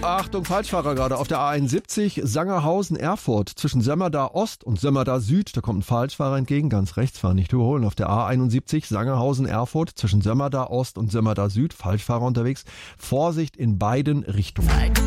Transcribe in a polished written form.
Achtung, Falschfahrer gerade auf der A71 Sangerhausen-Erfurt zwischen Sömmerda Ost und Sömmerda Süd. Da kommt ein Falschfahrer entgegen, ganz rechts fahren, nicht überholen. Auf der A71 Sangerhausen-Erfurt zwischen Sömmerda Ost und Sömmerda Süd. Falschfahrer unterwegs. Vorsicht in beiden Richtungen.